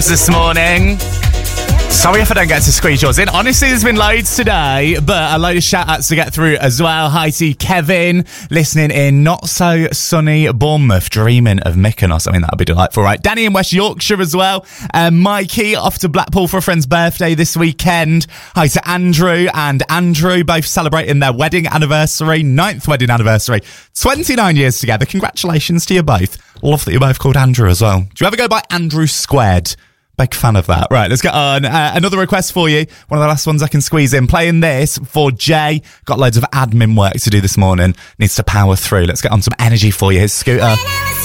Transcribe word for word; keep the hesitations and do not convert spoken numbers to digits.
This morning. Sorry if I don't get to squeeze yours in. Honestly, there's been loads today, but a load of shout-outs to get through as well. Hi to Kevin, listening in not-so-sunny Bournemouth, dreaming of Mykonos. I mean, that would be delightful, right? Danny in West Yorkshire as well. Um, Mikey off to Blackpool for a friend's birthday this weekend. Hi to Andrew and Andrew, both celebrating their wedding anniversary, ninth wedding anniversary. twenty-nine years together. Congratulations to you both. Love that you're both called Andrew as well. Do you ever go by Andrew Squared? Big fan of that. Right, let's get on. Uh, another request for you. One of the last ones I can squeeze in. Playing this for Jay. Got loads of admin work to do this morning. Needs to power through. Let's get on some energy for you. Here's Scooter.